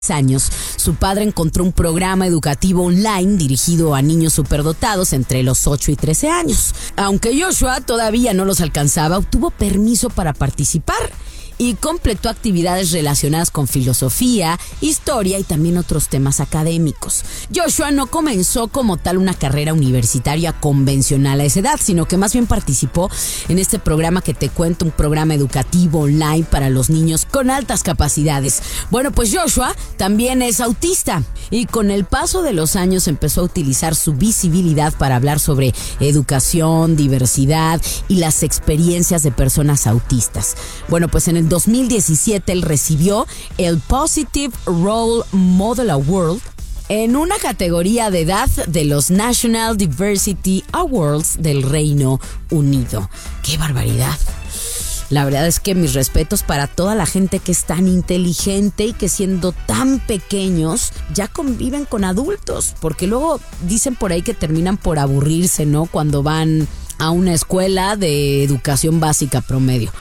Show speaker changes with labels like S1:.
S1: años, su padre encontró un programa educativo online dirigido a niños superdotados entre los 8 y 13 años. Aunque Joshua todavía no los alcanzaba, obtuvo permiso para participar y completó actividades relacionadas con filosofía, historia y también otros temas académicos. Joshua no comenzó como tal una carrera universitaria convencional a esa edad, sino que más bien participó en este programa que te cuento, un programa educativo online para los niños con altas capacidades. Bueno, pues Joshua también es autista y con el paso de los años empezó a utilizar su visibilidad para hablar sobre educación, diversidad y las experiencias de personas autistas. Bueno, pues en el 2017 él recibió el Positive Role Model Award en una categoría de edad de los National Diversity Awards del Reino Unido. ¡Qué barbaridad! La verdad es que mis respetos para toda la gente que es tan inteligente y que siendo tan pequeños ya conviven con adultos, porque luego dicen por ahí que terminan por aburrirse, ¿no? Cuando van a una escuela de educación básica promedio.